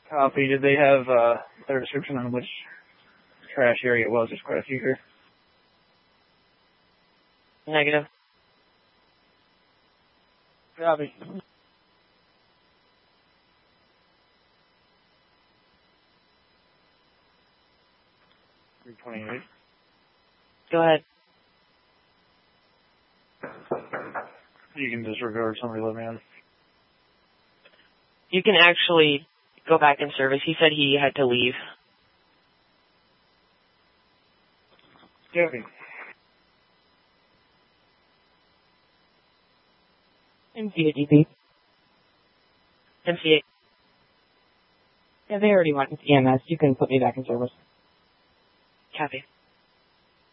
Copy. Did they have their description on which trash area it was? There's quite a few here. Negative. Copy. 328. Go ahead. You can disregard somebody let me on. You can actually go back in service. He said he had to leave. Copy. MC8 DP. MC8. Yeah, they already went with EMS. You can put me back in service. Copy.